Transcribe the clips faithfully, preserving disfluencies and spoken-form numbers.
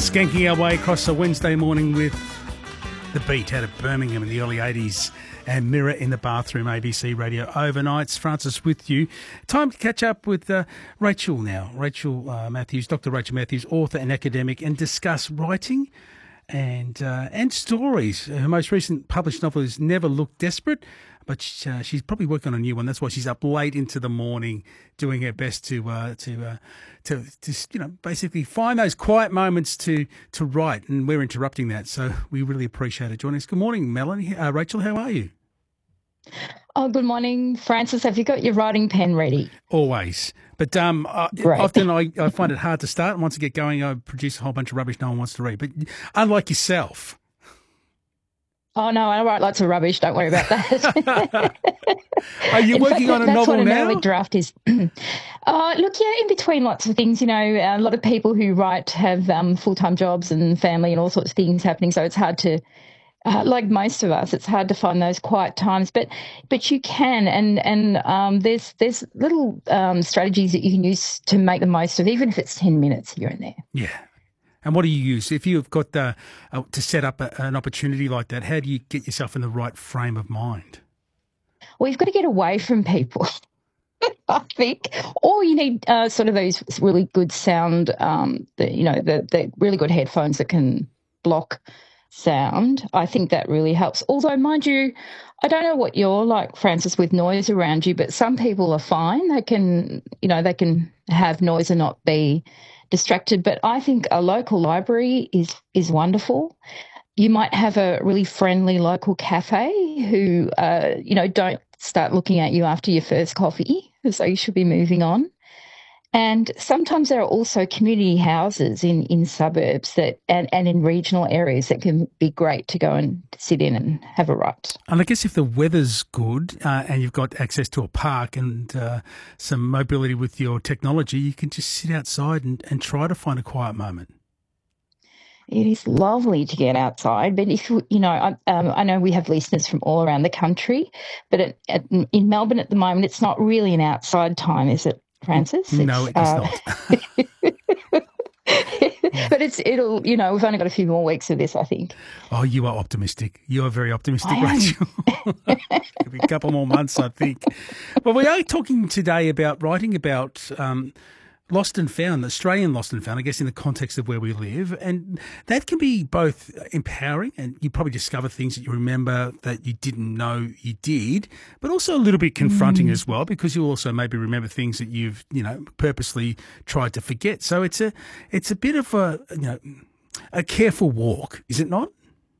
Skanking our way across a Wednesday morning with The Beat out of Birmingham in the early eighties and Mirror in the Bathroom, A B C Radio Overnights. Francis with you. Time to catch up with uh, Rachel now. Rachel uh, Matthews, Doctor Rachel Matthews, author and academic, and discuss writing and uh, and stories. Her most recent published novel is Never Look Desperate, but she, uh, she's probably working on a new one. That's why she's up late into the morning doing her best to uh, to, uh, to to you know basically find those quiet moments to to write, and we're interrupting that, so we really appreciate it. Joining us. Good morning, Melanie. Uh, Rachel, how are you? Oh, good morning, Francis. Have you got your writing pen ready? Always. But um, I, often I, I find it hard to start. And once I get going, I produce a whole bunch of rubbish no one wants to read. But unlike yourself. Oh, no, I write lots of rubbish. Don't worry about that. Are you in working fact, on a that's novel what an now? early draft is. uh, look, yeah, in between lots of things, you know, a lot of people who write have um, full-time jobs and family and all sorts of things happening. So it's hard to, uh, like most of us, it's hard to find those quiet times. But but you can, and and um, there's there's little um, strategies that you can use to make the most of, even if it's ten minutes here and there. Yeah. And what do you use? If you've got uh, uh, to set up a, an opportunity like that, how do you get yourself in the right frame of mind? Well, you've got to get away from people, I think. Or you need uh, sort of those really good sound, um, the, you know, the, the really good headphones that can block sound. I think that really helps. Although, mind you, I don't know what you're like, Francis, with noise around you, but some people are fine. They can, you know, they can have noise and not be distracted. But I think a local library is is wonderful. You might have a really friendly local cafe who, uh, you know, don't start looking at you after your first coffee, so you should be moving on. And sometimes there are also community houses in, in suburbs that and, and in regional areas that can be great to go and sit in and have a write. And I guess if the weather's good uh, and you've got access to a park and uh, some mobility with your technology, you can just sit outside and, and try to find a quiet moment. It is lovely to get outside, but if you, you know, I, um, I know we have listeners from all around the country, but at, at, in Melbourne at the moment, it's not really an outside time, is it, Francis? No, it's, it is uh, not. But it's it'll you know we've only got a few more weeks of this, I think. Oh, you are optimistic. You are very optimistic, I Rachel. It'll be a couple more months, I think. Well, we are talking today about writing about um, lost and found, Australian lost and found, I guess in the context of where we live. And that can be both empowering, and you probably discover things that you remember that you didn't know you did, but also a little bit confronting mm. as well, because you also maybe remember things that you've, you know, purposely tried to forget. So it's a, it's a bit of a, you know, a careful walk, is it not?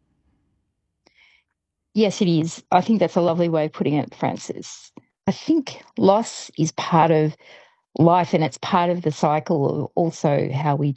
Yes, it is. I think that's a lovely way of putting it, Francis. I think loss is part of life, and it's part of the cycle of also how we